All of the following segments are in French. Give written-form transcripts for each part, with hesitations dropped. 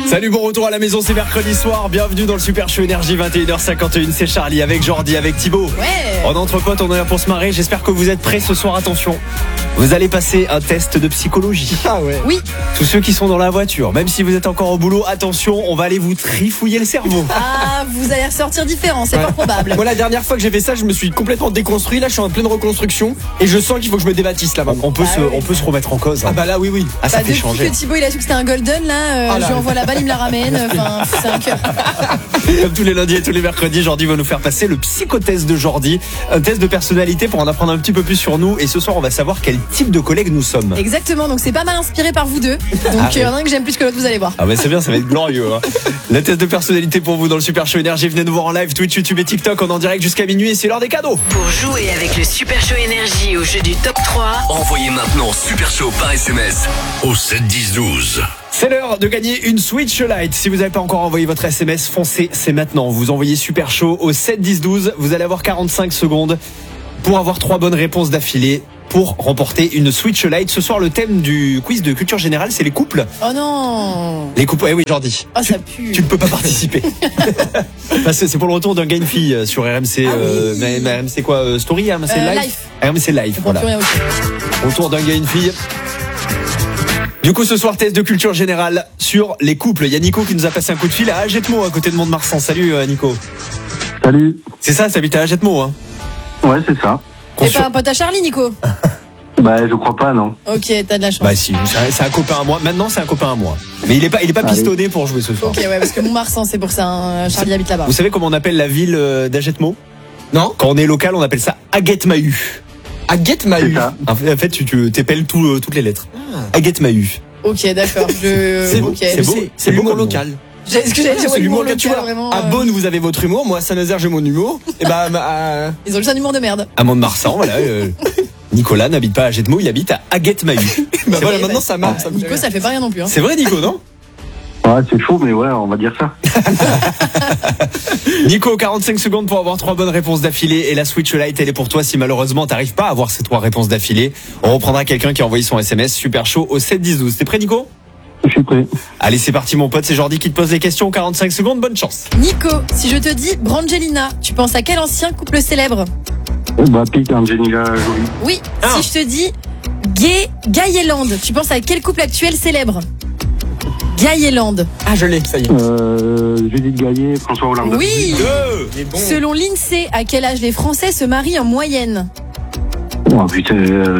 Salut, bon retour à la maison, c'est mercredi soir. Bienvenue dans le Super Show Énergie, 21h51. C'est Charlie avec Jordi, avec Thibaut. Ouais. En entre potes, on est là pour se marrer. J'espère que vous êtes prêts ce soir. Attention, vous allez passer un test de psychologie. Ah ouais. Oui. Tous ceux qui sont dans la voiture, même si vous êtes encore au boulot, attention, on va aller vous trifouiller le cerveau. Ah, vous allez ressortir différent, c'est fort probable. Moi, la dernière fois que j'ai fait ça, je me suis complètement déconstruit. Là, je suis en pleine reconstruction et je sens qu'il faut que je me débâtisse là-bas. On peut se remettre en cause. Ah bah là, oui, oui. Ah, ça fait depuis changer. que Thibaut il a su que c'était un golden là, Ah là. je lui envoie la balle, il me la ramène. Enfin, c'est un cœur. Comme tous les lundis et tous les mercredis, Jordi va nous faire passer le psychotest de Jordi, un test de personnalité pour en apprendre un petit peu plus sur nous. Et ce soir, on va savoir quel type de collègue nous sommes. Exactement, donc c'est pas mal inspiré par vous deux. Donc il y en a un que j'aime plus que l'autre, vous allez voir. Ah bah c'est bien, ça va être glorieux. Hein. Le test de personnalité pour vous dans le Super Show Énergie. Venez nous voir en live, Twitch, YouTube et TikTok. On est en direct jusqu'à minuit et c'est l'heure des cadeaux. Pour jouer avec le Super Show Énergie au jeu du top 3, Envoyez maintenant Super Show par SMS au 7 10 12. C'est l'heure de gagner une Switch Lite. Si vous n'avez pas encore envoyé votre SMS, foncez, c'est maintenant. Vous envoyez Super Show au 7 10 12. Vous allez avoir 45 secondes pour avoir 3 bonnes réponses d'affilée pour remporter une Switch Lite. Ce soir, le thème du quiz de culture générale, c'est les couples. Oh non. Les couples, oui Jordi. Oh, ça pue. Tu ne peux pas participer. Parce que c'est pour le retour d'un gars une fille sur RMC. Mais RMC quoi Story, RMC Live. RMC Live, Bon, voilà. plus rien, ok. Retour d'un gars une fille. Du coup, ce soir, test de culture générale sur les couples. Il y a Nico qui nous a passé un coup de fil à Agetmo, à côté de Mont-de-Marsan. Salut Nico. Salut. C'est ça, t'habites à Agetmo, hein? Ouais, c'est ça. T'es pas un pote à Charlie, Nico? Bah, je crois pas, non. Ok, t'as de la chance. Bah si, c'est un copain à moi. Maintenant, c'est un copain à moi. Mais il est pas pistonné pour jouer ce soir. Ok, ouais, parce que Mont-Marsan, c'est pour ça, hein, Charlie habite là-bas. Vous savez comment on appelle la ville d'Agetmo? Non. Quand on est local, on appelle ça Aguette-Mahu. Aguette-Mahu. C'est ça. En fait, tu t'épelles toutes les lettres. Aguette-Mahu. Ok, d'accord. C'est beau. Ok. C'est beau. C'est beau l'humour comme nom. local. Est-ce que j'allais dire C'est l'humour local, tu vois. vraiment, À Beaune, vous avez votre humour. Moi, à Saint-Nazaire, j'ai mon humour. Et bah, Ils ont juste un humour de merde. À Mont-de-Marsan, voilà. Nicolas n'habite pas à Agetmo, il habite à Aguette-Mahu. bah voilà, vrai, maintenant bah, ça marche. Ça me fait Nico, rire. ça fait pas rien non plus. Hein. C'est vrai, Nico, non? Ouais, c'est chaud, mais ouais, on va dire ça. Nico, 45 secondes pour avoir 3 bonnes réponses d'affilée. Et la Switch Lite, elle est pour toi si malheureusement t'arrives pas à avoir ces 3 réponses d'affilée. On reprendra quelqu'un qui a envoyé son SMS Super Show au 7 10 12. T'es prêt, Nico? Je suis prêt. Allez, c'est parti, mon pote. C'est Jordi qui te pose les questions. 45 secondes, bonne chance. Nico, si je te dis Brangelina, tu penses à quel ancien couple célèbre? Bah, Pete, Angelina Jolie. Oui. Ah. Si je te dis Gayeland, tu penses à quel couple actuel célèbre? Gayeland. Ah, je l'ai, ça y est. Judith Gaillet, François Hollande. Oui. Il est bon. Selon l'INSEE, à quel âge les Français se marient en moyenne? Oh, putain,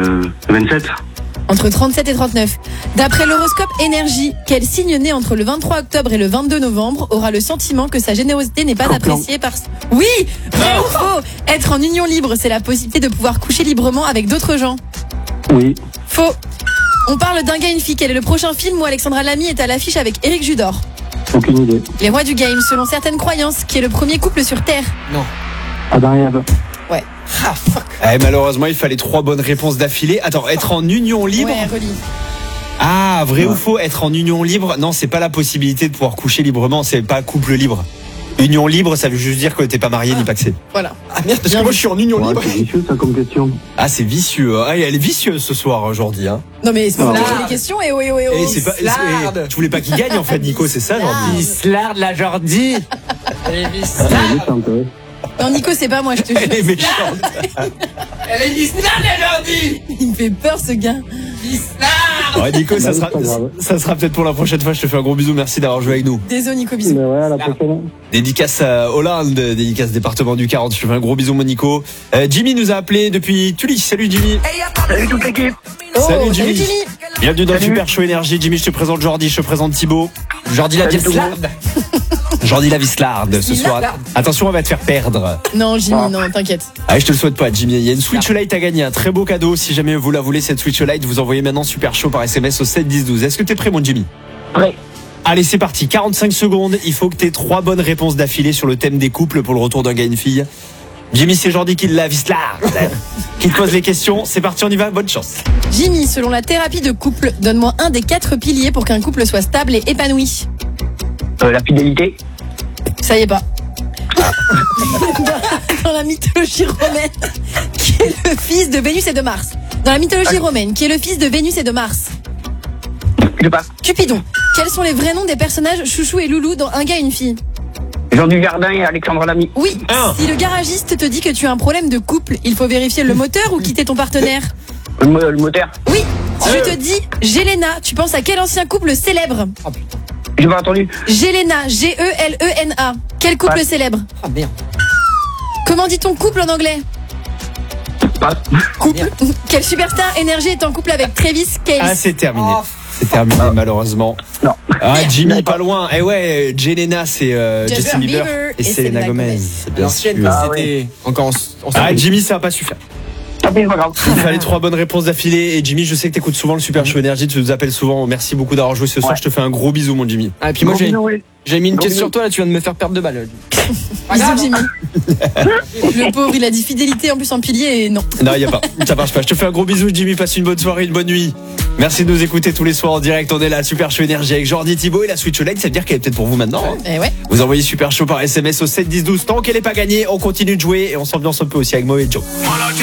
27. Entre 37 et 39. D'après l'horoscope Énergie, quel signe né entre le 23 octobre et le 22 novembre aura le sentiment que sa générosité n'est pas Campion. appréciée par... Oui. Vrai ou faux? Être en union libre, c'est la possibilité de pouvoir coucher librement avec d'autres gens. Oui. Faux. On parle d'un gars et une fille. Quel est le prochain film où Alexandra Lamy est à l'affiche avec Éric Judor? Aucune idée. Les rois du game, selon certaines croyances, qui est le premier couple sur Terre? Adam et Ève. Ah, fuck. Malheureusement, il fallait 3 bonnes réponses d'affilée. Attends, être en union libre. Ouais, relis. Ah, vrai ou faux? Être en union libre? Non, c'est pas la possibilité de pouvoir coucher librement. C'est pas couple libre. Union libre, ça veut juste dire que t'es pas marié ni paxé. Voilà. Ah merde, parce que moi, je suis en union Ouais, libre. c'est vicieux, ça, comme question. Ah, c'est vicieux. Ah, elle est vicieuse ce soir, aujourd'hui. Hein. Non mais c'est pas Ah. poser les questions et oh. Et c'est pas. Slarde. Tu voulais pas qu'il gagne en fait, Nico, c'est ça, Jordi? Slard la Jordi. Elle est Elle est méchante, ouais. Non Nico, c'est pas moi, je te Elle est jure. méchante. Elle est Slard la Jordi. Il me fait peur ce gars. Ouais, Nico, ça Bah, sera, c'est pas grave. ça sera peut-être pour la prochaine fois. Je te fais un gros bisou. Merci d'avoir joué avec nous. Désolé Nico, bisous. Mais ouais, à la prochaine. Dédicace à Hollande, dédicace département du 40. Je te fais un gros bisou, mon Nico. Jimmy nous a appelé depuis Tully. Salut, Jimmy. Salut toute l'équipe. Oh, Salut, Jimmy. Jimmy. Bienvenue dans le Salut. Super Show Énergie. Jimmy, je te présente Jordi, je te présente Thibaut. Jordi la Salut tout le Slard. Jordi la Vislarde ce soir. Vislarde. Attention, on va te faire perdre. Non Jimmy, non, t'inquiète. Ah, je te le souhaite pas, Jimmy. Il y a une Switch Lite à gagner, un très beau cadeau. Si jamais vous la voulez, cette Switch Lite, vous envoyez maintenant Super Show par SMS au 7 10 12. Est-ce que t'es prêt, mon Jimmy? Prêt. Allez, c'est parti. 45 secondes. Il faut que t'aies 3 bonnes réponses d'affilée sur le thème des couples pour le retour d'un gars et une fille. Jimmy, c'est Jordi qui l'a Vislarde. Qui te pose les questions. C'est parti, on y va. Bonne chance. Jimmy, selon la thérapie de couple, donne-moi un des 4 piliers pour qu'un couple soit stable et épanoui. La fidélité. Ça y est pas. Dans la mythologie romaine, qui est le fils de Vénus et de Mars. Dans la mythologie romaine, qui est le fils de Vénus et de Mars. Je passe. Cupidon. Quels sont les vrais noms des personnages Chouchou et Loulou dans Un gars, une fille? Jean Dujardin et Alexandre Lamy. Oui. Un. Si le garagiste te dit que tu as un problème de couple, il faut vérifier le moteur ou quitter ton partenaire? Le moteur. Oui. Si je te dis Gélena, tu penses à quel ancien couple célèbre? J'ai pas entendu. Gélena, G-E-L-E-N-A. Quel couple Ouais. célèbre? Ah merde. Comment dit-on couple en anglais? Passe. Couple. Quel superstar énergie est en couple avec Travis Kelce? Ah, c'est terminé. Oh. C'est terminé, malheureusement. Non. Ah, Jimmy, pas loin. Eh ouais, Jelena, c'est Justin Bieber et Selena Gomez. C'est bien L'ancienne, sûr. Ah c'était encore en Ah, Jimmy, ça va pas su faire. Tant pis, c'est pas grave. Il fallait 3 bonnes réponses d'affilée. Et Jimmy, je sais que t'écoutes souvent le Super Show Énergie, tu nous appelles souvent. Merci beaucoup d'avoir joué ce soir. Ouais. Je te fais un gros bisou, mon Jimmy. Ah, et puis moi, j'ai mis une Gros pièce sur bisous. toi, là, tu viens de me faire perdre 2 balles. Bisous Jimmy. Le pauvre, il a dit fidélité en plus en pilier et non. Non, y a pas. Ça marche pas. Je te fais un gros bisou, Jimmy. Passe une bonne soirée, une bonne nuit. Merci de nous écouter tous les soirs en direct. On est là, Super Show Énergie avec Jordi Thibaut et la Switch OLED. Ça veut dire qu'elle est peut-être pour vous maintenant. Hein. Eh ouais. Vous envoyez Super Show par SMS au 7 10 12. Tant qu'elle est pas gagnée, on continue de jouer et on s'ambiance un peu aussi avec Mo et Joe. Voilà,